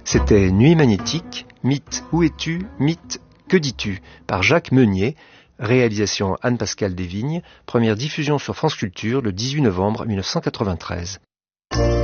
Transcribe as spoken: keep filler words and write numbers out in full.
C'était Nuit magnétique, Mythe, où es-tu, Mythe, que dis-tu, par Jacques Meunier, réalisation Anne-Pascale Desvignes, première diffusion sur France Culture le dix-huit novembre mille neuf cent quatre-vingt-treize.